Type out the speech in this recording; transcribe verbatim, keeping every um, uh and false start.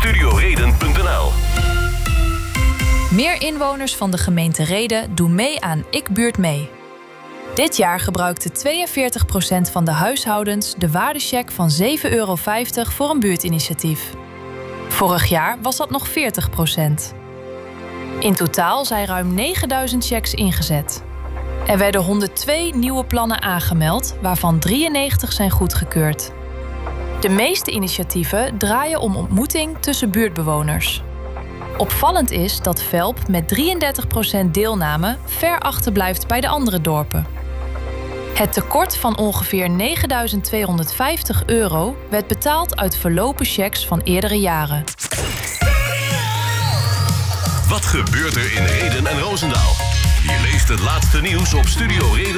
studio reden punt n l. Meer inwoners van de gemeente Rheden doen mee aan Ik Buurt Mee. Dit jaar gebruikte tweeënveertig procent van de huishoudens de waardecheck van zeven euro vijftig voor een buurtinitiatief. Vorig jaar was dat nog veertig procent. In totaal zijn ruim negenduizend checks ingezet. Er werden honderdtwee nieuwe plannen aangemeld, waarvan drieënnegentig zijn goedgekeurd. De meeste initiatieven draaien om ontmoeting tussen buurtbewoners. Opvallend is dat Velp met drieëndertig procent deelname ver achterblijft bij de andere dorpen. Het tekort van ongeveer negenduizend tweehonderdvijftig euro werd betaald uit verlopen checks van eerdere jaren. Wat gebeurt er in Rheden en Roosendaal? Je leest het laatste nieuws op studio reden.